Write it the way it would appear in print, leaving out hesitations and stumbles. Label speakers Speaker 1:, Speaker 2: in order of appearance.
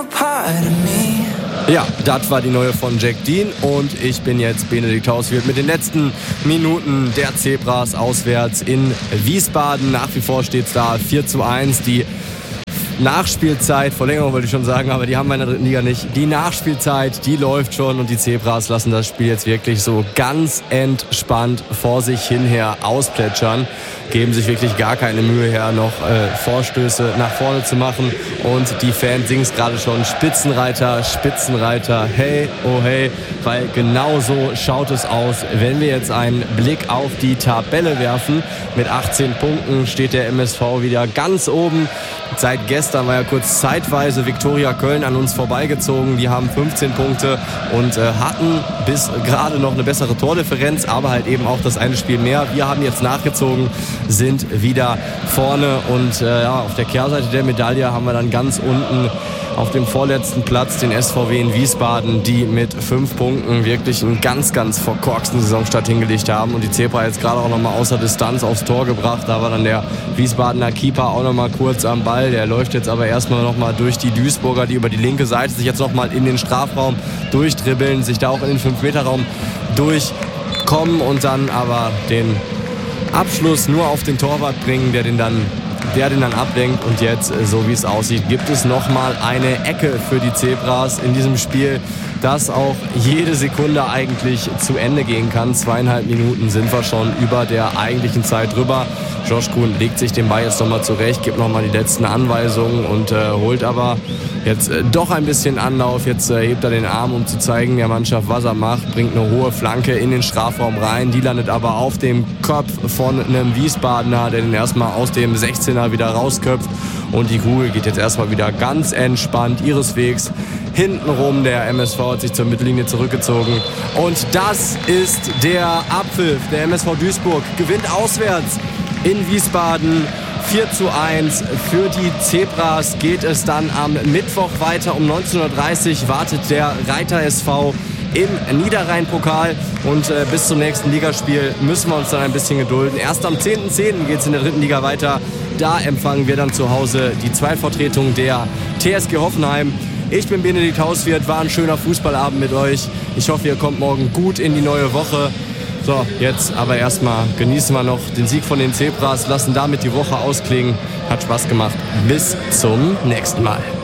Speaker 1: Ja, das war die neue von Jack Dean und ich bin jetzt Benedikt Hauswirt mit den letzten Minuten der Zebras auswärts in Wiesbaden. Nach wie vor steht es da 4:1. Die Nachspielzeit, Verlängerung wollte ich schon sagen, aber die haben wir in der dritten Liga nicht. Die Nachspielzeit, die läuft schon und die Zebras lassen das Spiel jetzt wirklich so ganz entspannt vor sich hinher ausplätschern. Geben sich wirklich gar keine Mühe her, noch Vorstöße nach vorne zu machen. Und die Fans singen es gerade schon, Spitzenreiter, Spitzenreiter, hey, oh hey. Weil genau so schaut es aus, wenn wir jetzt einen Blick auf die Tabelle werfen. Mit 18 Punkten steht der MSV wieder ganz oben. Seit gestern war ja kurz zeitweise Viktoria Köln an uns vorbeigezogen. Die haben 15 Punkte und hatten bis gerade noch eine bessere Tordifferenz, aber halt eben auch das eine Spiel mehr. Wir haben jetzt nachgezogen, sind wieder vorne und auf der Kehrseite der Medaille haben wir dann ganz unten auf dem vorletzten Platz den SVW in Wiesbaden, die mit 5 Punkten wirklich einen ganz, ganz verkorksten Saisonstart hingelegt haben und die Zebra jetzt gerade auch nochmal außer Distanz aufs Tor gebracht. Da war dann der Wiesbadener Keeper auch nochmal kurz am Ball. Der läuft jetzt aber erstmal nochmal durch die Duisburger, die über die linke Seite sich jetzt nochmal in den Strafraum durchdribbeln, sich da auch in den 5-Meter-Raum durchkommen und dann aber den Abschluss nur auf den Torwart bringen, der den dann ablenkt. Und jetzt, so wie es aussieht, gibt es nochmal eine Ecke für die Zebras in diesem Spiel, das auch jede Sekunde eigentlich zu Ende gehen kann. 2,5 Minuten sind wir schon über der eigentlichen Zeit drüber. Josh Kuhn legt sich den Ball jetzt nochmal zurecht, gibt nochmal die letzten Anweisungen und holt aber jetzt doch ein bisschen Anlauf. Jetzt hebt er den Arm, um zu zeigen der Mannschaft, was er macht. Bringt eine hohe Flanke in den Strafraum rein. Die landet aber auf dem Kopf von einem Wiesbadener, der den erstmal aus dem 16er wieder rausköpft. Und die Kugel geht jetzt erstmal wieder ganz entspannt ihres Wegs hintenrum. Der MSV hat sich zur Mittellinie zurückgezogen. Und das ist der Abpfiff. Der MSV Duisburg gewinnt auswärts in Wiesbaden. 4:1 für die Zebras geht es dann am Mittwoch weiter. Um 19:30 Uhr wartet der Reiter SV im Niederrhein-Pokal und bis zum nächsten Ligaspiel müssen wir uns dann ein bisschen gedulden. Erst am 10.10. geht es in der dritten Liga weiter. Da empfangen wir dann zu Hause die Zweitvertretung der TSG Hoffenheim. Ich bin Benedikt Hauswirt, war ein schöner Fußballabend mit euch. Ich hoffe, ihr kommt morgen gut in die neue Woche. So, jetzt aber erstmal genießen wir noch den Sieg von den Zebras, lassen damit die Woche ausklingen. Hat Spaß gemacht. Bis zum nächsten Mal.